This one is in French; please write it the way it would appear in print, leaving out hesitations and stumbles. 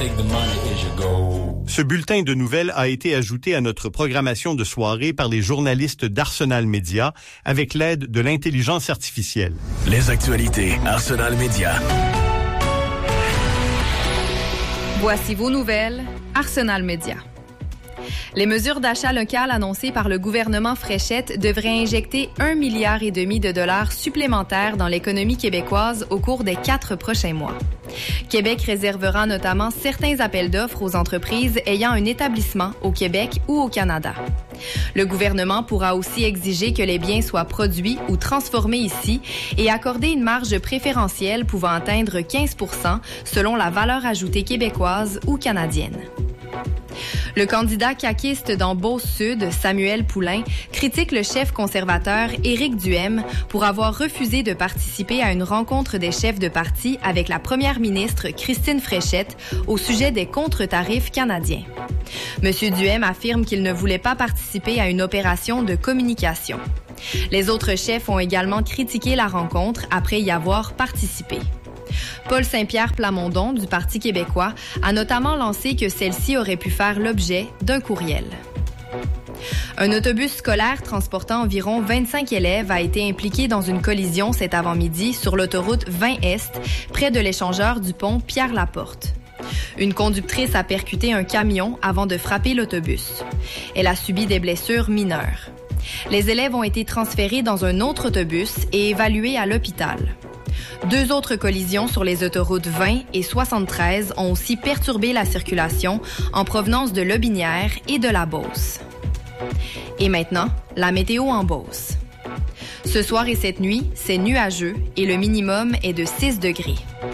think the money is your goal. Ce bulletin de nouvelles a été ajouté à notre programmation de soirée par les journalistes d'Arsenal Média avec l'aide de l'intelligence artificielle. Les actualités Arsenal Média. Voici vos nouvelles, Arsenal Média. Les mesures d'achat local annoncées par le gouvernement Fréchette devraient injecter 1,5 milliard de dollars supplémentaires dans l'économie québécoise au cours des 4 prochains mois. Québec réservera notamment certains appels d'offres aux entreprises ayant un établissement au Québec ou au Canada. Le gouvernement pourra aussi exiger que les biens soient produits ou transformés ici et accorder une marge préférentielle pouvant atteindre 15 % selon la valeur ajoutée québécoise ou canadienne. Le candidat caquiste dans Beauce-Sud, Samuel Poulain, critique le chef conservateur Éric Duhaime pour avoir refusé de participer à une rencontre des chefs de parti avec la première ministre Christine Fréchette au sujet des contre-tarifs canadiens. M. Duhaime affirme qu'il ne voulait pas participer à une opération de communication. Les autres chefs ont également critiqué la rencontre après y avoir participé. Paul Saint-Pierre Plamondon, du Parti québécois, a notamment lancé que celle-ci aurait pu faire l'objet d'un courriel. Un autobus scolaire transportant environ 25 élèves a été impliqué dans une collision cet avant-midi sur l'autoroute 20 Est, près de l'échangeur du pont Pierre-Laporte. Une conductrice a percuté un camion avant de frapper l'autobus. Elle a subi des blessures mineures. Les élèves ont été transférés dans un autre autobus et évalués à l'hôpital. 2 autres collisions sur les autoroutes 20 et 73 ont aussi perturbé la circulation en provenance de Lobinière et de la Beauce. Et maintenant, la météo en Beauce. Ce soir et cette nuit, c'est nuageux et le minimum est de 6 degrés.